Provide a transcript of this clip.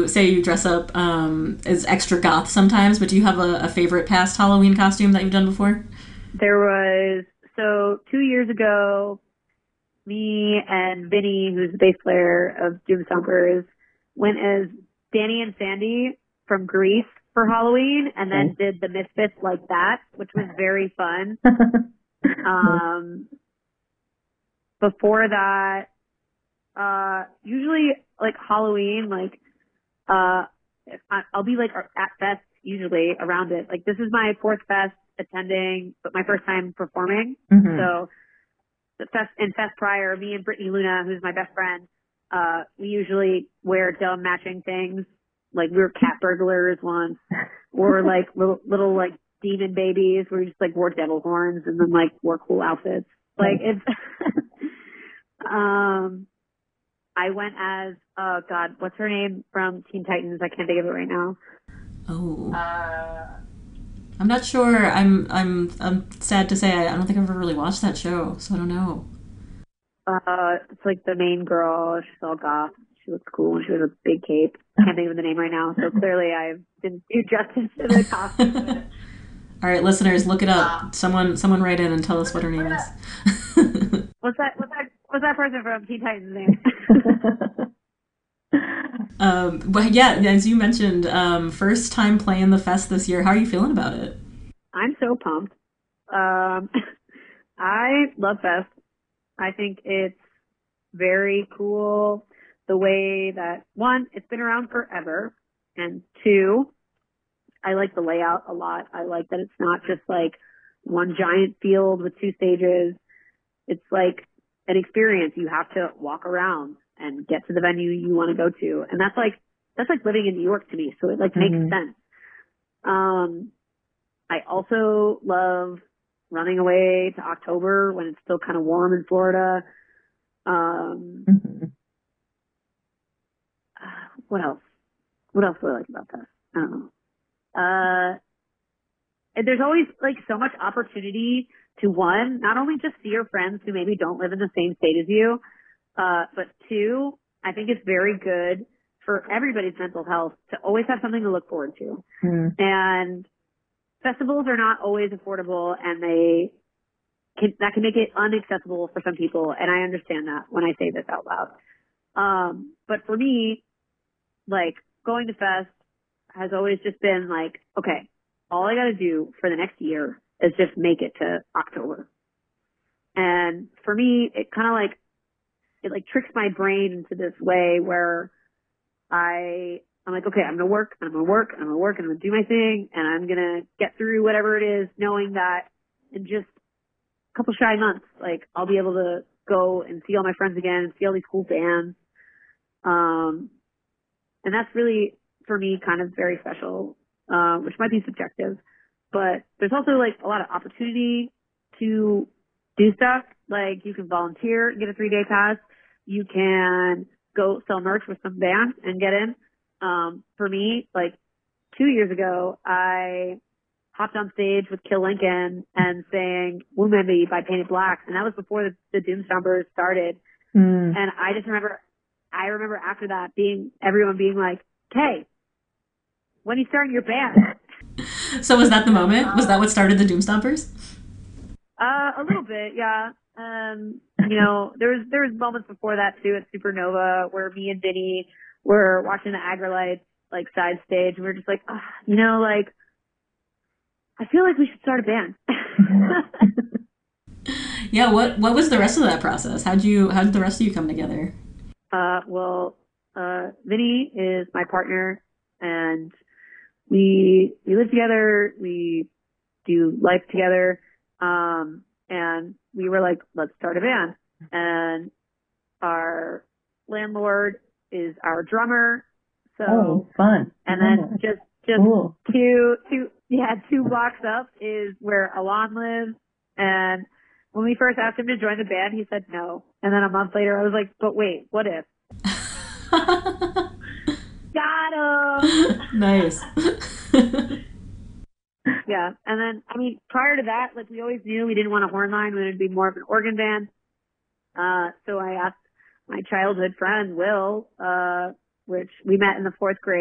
Say you dress up as extra goth sometimes, but do you have a favorite past Halloween costume that you've done before? There was, so 2 years ago, me and Vinny, who's the bass player of Doom Stompers, went as Danny and Sandy from Grease for Halloween and then did the Misfits like that, which was very fun. Um, Before that, usually like Halloween, like, uh, I'll be like at fest usually around it. Like this is my fourth fest attending, but my first time performing. So the fest prior, me and Brittany Luna, who's my best friend, we usually wear dumb matching things. Like we were cat burglars once, or like little like demon babies where we just like wore devil horns and then like wore cool outfits. Like it's, I went as, oh God, what's her name from Teen Titans? I can't think of it right now. Oh, I'm not sure. I'm sad to say I don't think I've ever really watched that show, so I don't know. It's like the main girl. She's all goth. She looks cool and she has a big cape. Can't think of the name right now. So clearly I didn't do justice to the costume. All right, listeners, look it up. Someone write in and tell us what her name is. What's that person from Teen Titans name? But yeah, as you mentioned, first time playing the fest this year. How are you feeling about it? I'm so pumped. Um, I love Fest. I think it's very cool the way that, one, it's been around forever, and two, I like the layout a lot. I like that it's not just like one giant field with two stages. It's like an experience. You have to walk around and get to the venue you want to go to. And that's like living in New York to me. So it like makes sense. I also love running away to October when it's still kind of warm in Florida. Um, what else? What else do I like about that? I don't know. And there's always like so much opportunity to, one, not only just see your friends who maybe don't live in the same state as you, but two, I think it's very good for everybody's mental health to always have something to look forward to. And festivals are not always affordable, and that can make it inaccessible for some people. And I understand that when I say this out loud. But for me, like going to Fest has always just been like, okay, all I got to do for the next year is just make it to October. And for me, it kind of like, it like tricks my brain into this way where I'm like, okay, I'm going to work, and I'm going to work, and I'm going to work, and I'm going to do my thing, and I'm going to get through whatever it is, knowing that in just a couple shy months, like I'll be able to go and see all my friends again and see all these cool bands. And that's really, for me, kind of very special, which might be subjective, but there's also like a lot of opportunity to do stuff. Like you can volunteer and get a 3-day pass. You can go sell merch with some band and get in. For me, like 2 years ago, I hopped on stage with Kill Lincoln and sang Woman Me by Painted Black. And that was before the Doom Stompers started. And I remember after that everyone being like, "Hey, when are you starting your band?" So was that the moment? Was that what started the Doom Stompers? A little bit, yeah. You know, there was moments before that too at Supernova where me and Vinny were watching the Agrolites like side stage, and we were just like, you know, like I feel like we should start a band. Yeah. What was the rest of that process? How did the rest of you come together? Well, Vinny is my partner, and we live together. We do life together. And we were like, let's start a band. And our landlord is our drummer. So, fun. and then just Cool. two blocks up is where Alon lives. And when we first asked him to join the band, he said no. And then a month later, I was like, but wait, what if? Got him! Nice. Yeah. And then, I mean, prior to that, like we always knew we didn't want a horn line. We wanted to be more of an organ band. So I asked my childhood friend, Will, which we met in the fourth grade.